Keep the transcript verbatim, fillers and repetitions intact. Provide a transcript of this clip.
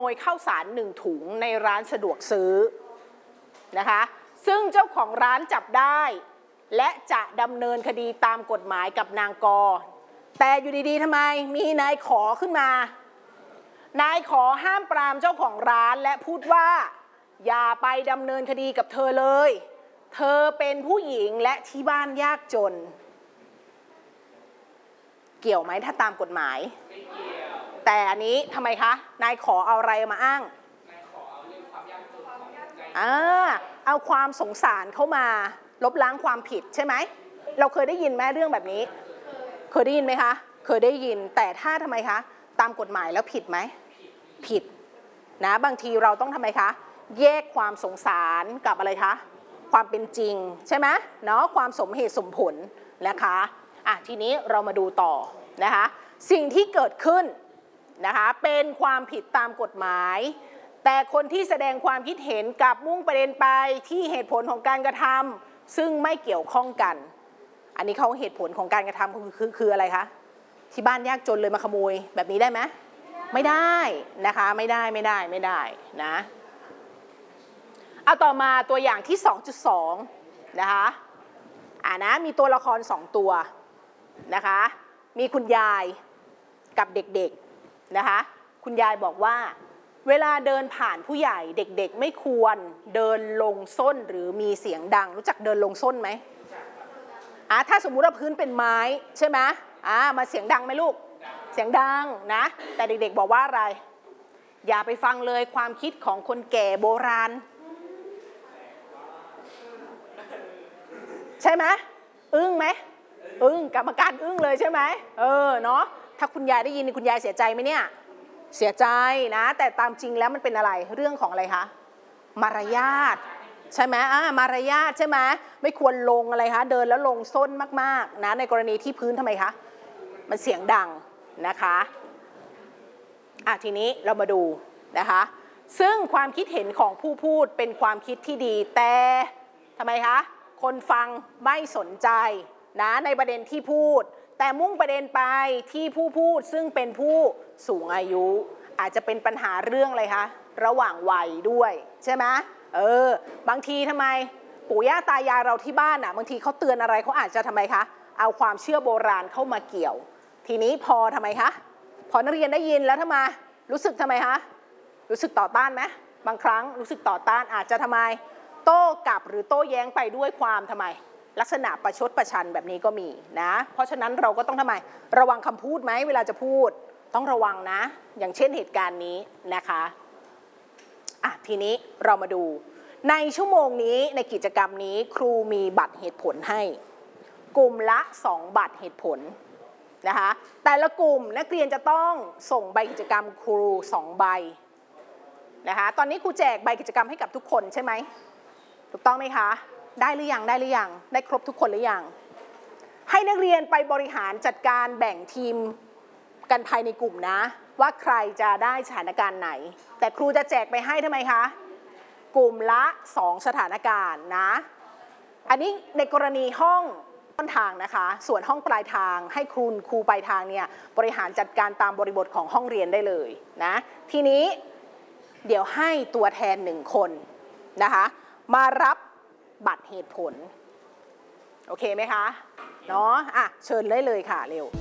ขโมยข้าวสารหนึ่งถุงในร้านสะดวกซื้อนะคะซึ่งเจ้าของร้านจับได้และจะดำเนินคดีตามกฎหมายกับนางกอแต่อยู่ดีๆทำไมมีนายขอขึ้นมานายขอห้ามปรามเจ้าของร้านและพูดว่าอย่าไปดำเนินคดีกับเธอเลยเธอเป็นผู้หญิงและที่บ้านยากจนเกี่ยวไหมถ้าตามกฎหมายไม่เกี่ยวแต่อันนี้ทำไมคะนายขอเอาอะไรมาอ้างนายขอเอาเรื่องความยากจนของใจอ่าเอาความสงสารเข้ามาลบล้างความผิดใช่ไหมเราเคยได้ยินไหมเรื่องแบบนี้เคยได้ยินไหมคะเคยได้ยินแต่ถ้าทำไมคะตามกฎหมายแล้วผิดไหมผิดนะบางทีเราต้องทำไมคะแยกความสงสารกับอะไรคะความเป็นจริงใช่ไหมเนาะความสมเหตุสมผลนะคะอ่ะทีนี้เรามาดูต่อนะคะสิ่งที่เกิดขึ้นนะคะเป็นความผิดตามกฎหมายแต่คนที่แสดงความคิดเห็นกับมุ่งประเด็นไปที่เหตุผลของการกระทำซึ่งไม่เกี่ยวข้องกันอันนี้เขาเหตุผลของการกระทำคือคือคืออะไรคะที่บ้านยากจนเลยมาขโมยแบบนี้ได้ไหมไม่ได้นะคะไม่ได้ไม่ได้ไม่ได้นะเอาต่อมาตัวอย่างที่ สองจุดสอง นะคะอ่านะมีตัวละครสองตัวนะคะมีคุณยายกับเด็กๆนะคะคุณยายบอกว่าเวลาเดินผ่านผู้ใหญ่เด็กๆไม่ควรเดินลงส้นหรือมีเสียงดังรู้จักเดินลงส้นไหมอ่าถ้าสมมุติว่าพื้นเป็นไม้ใช่ไหมอ่ามาเสียงดังไหมลูกเสียงดังนะแต่เด็กๆบอกว่าอะไรอย่าไปฟังเลยความคิดของคนแก่โบราณใช่ไหมอึ้งไหมอึ้งกรรมการอึ้งเลยใช่ไหมเออเนาะถ้าคุณยายได้ยินคุณยายเสียใจไหมเนี่ยเสียใจนะแต่ตามจริงแล้วมันเป็นอะไรเรื่องของอะไรคะมารยาทใช่ไหมอ่ามารยาทใช่ไหมไม่ควรลงอะไรคะเดินแล้วลงส้นมากๆนะในกรณีที่พื้นทำไมคะมันเสียงดังนะคะอ่ะทีนี้เรามาดูนะคะซึ่งความคิดเห็นของผู้พูดเป็นความคิดที่ดีแต่ทำไมคะคนฟังไม่สนใจนะในประเด็นที่พูดแต่มุ่งประเด็นไปที่ผู้พูดซึ่งเป็นผู้สูงอายุอาจจะเป็นปัญหาเรื่องอะไรคะระหว่างวัยด้วยใช่ไหมเออบางทีทำไมปู่ย่าตายายเราที่บ้านอ่ะบางทีเขาเตือนอะไรเขาอาจจะทำไมคะเอาความเชื่อโบราณเข้ามาเกี่ยวทีนี้พอทำไมคะพอนักเรียนได้ยินแล้วทำไมรู้สึกทำไมคะรู้สึกต่อต้านไหมบางครั้งรู้สึกต่อต้านอาจจะทำไมโต้กลับหรือโต้แย้งไปด้วยความทำไมลักษณะประชดประชันแบบนี้ก็มีนะเพราะฉะนั้นเราก็ต้องทำไมระวังคำพูดไหมเวลาจะพูดต้องระวังนะอย่างเช่นเหตุการณ์นี้นะคะอ่ะทีนี้เรามาดูในชั่วโมงนี้ในกิจกรรมนี้ครูมีบัตรเหตุผลให้กลุ่มละสองบัตรเหตุผลนะคะแต่ละกลุ่มนักเรียนจะต้องส่งใบกิจกรรมครูสองใบนะคะตอนนี้ครูแจกใบกิจกรรมให้กับทุกคนใช่ไหมถูกต้องไหมคะได้หรือยังได้หรือยังได้ครบทุกคนหรือยังให้นักเรียนไปบริหารจัดการแบ่งทีมกันภายในกลุ่มนะว่าใครจะได้สถานการณ์ไหนแต่ครูจะแจกไปให้ทำไมคะกลุ่มละสองสถานการณ์นะอันนี้ในกรณีห้องต้นทางนะคะส่วนห้องปลายทางให้ครูครูปลายทางเนี่ยบริหารจัดการตามบริบทของห้องเรียนได้เลยนะทีนี้เดี๋ยวให้ตัวแทนหนึ่งคนนะคะมารับบัตรเหตุผลโอเคไหมคะเนาะอ่ะเชิญได้เลยค่ะเร็ว